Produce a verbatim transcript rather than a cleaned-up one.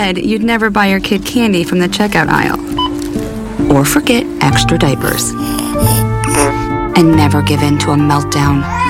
said you'd never buy your kid candy from the checkout aisle. Or forget extra diapers. And never give in to a meltdown